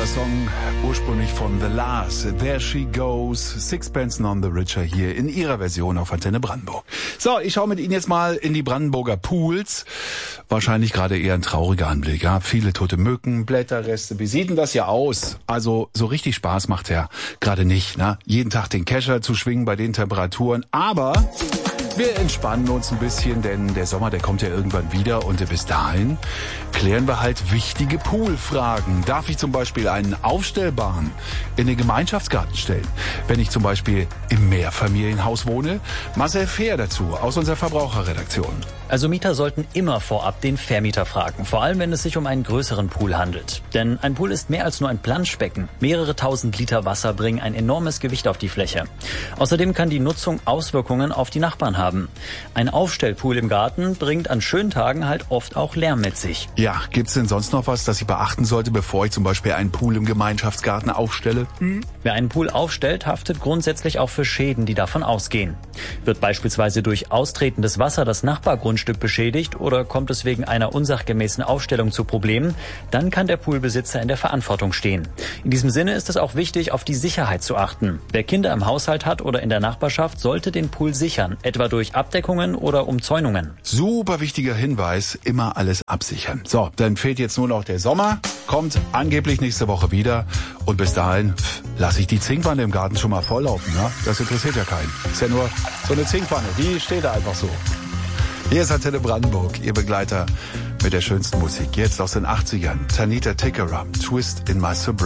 Song ursprünglich von The Last, There She Goes, Sixpence None the Richer hier in ihrer Version auf Antenne Brandenburg. So, ich schaue mit Ihnen jetzt mal in die Brandenburger Pools. Wahrscheinlich gerade eher ein trauriger Anblick. Ja? Viele tote Mücken, Blätterreste. Wie sieht denn das ja aus? Also so richtig Spaß macht ja gerade nicht. Ne? Jeden Tag den Kescher zu schwingen bei den Temperaturen. Aber wir entspannen uns ein bisschen, denn der Sommer, der kommt ja irgendwann wieder und bis dahin klären wir halt wichtige Poolfragen. Darf ich zum Beispiel einen Aufstellbahn in den Gemeinschaftsgarten stellen, wenn ich zum Beispiel im Mehrfamilienhaus wohne? Marcel Fehr dazu aus unserer Verbraucherredaktion. Also Mieter sollten immer vorab den Vermieter fragen, vor allem wenn es sich um einen größeren Pool handelt. Denn ein Pool ist mehr als nur ein Planschbecken. Mehrere tausend Liter Wasser bringen ein enormes Gewicht auf die Fläche. Außerdem kann die Nutzung Auswirkungen auf die Nachbarn haben. Ein Aufstellpool im Garten bringt an schönen Tagen halt oft auch Lärm mit sich. Ja, gibt's denn sonst noch was, das ich beachten sollte, bevor ich zum Beispiel einen Pool im Gemeinschaftsgarten aufstelle? Wer einen Pool aufstellt, haftet grundsätzlich auch für Schäden, die davon ausgehen. Wird beispielsweise durch austretendes Wasser das Nachbargrundstück beschädigt oder kommt es wegen einer unsachgemäßen Aufstellung zu Problemen, dann kann der Poolbesitzer in der Verantwortung stehen. In diesem Sinne ist es auch wichtig, auf die Sicherheit zu achten. Wer Kinder im Haushalt hat oder in der Nachbarschaft, sollte den Pool sichern, etwa durch Abdeckungen oder Umzäunungen. Super wichtiger Hinweis, immer alles absichern. So, dann fehlt jetzt nur noch der Sommer, kommt angeblich nächste Woche wieder und bis dahin lasse ich die Zinkwanne im Garten schon mal volllaufen. Ne? Das interessiert ja keinen. Ist ja nur so eine Zinkwanne, die steht da einfach so. Hier ist Antenne Brandenburg, Ihr Begleiter mit der schönsten Musik. Jetzt aus den 80ern, Tanita Tikaram, Twist in My Sobriety.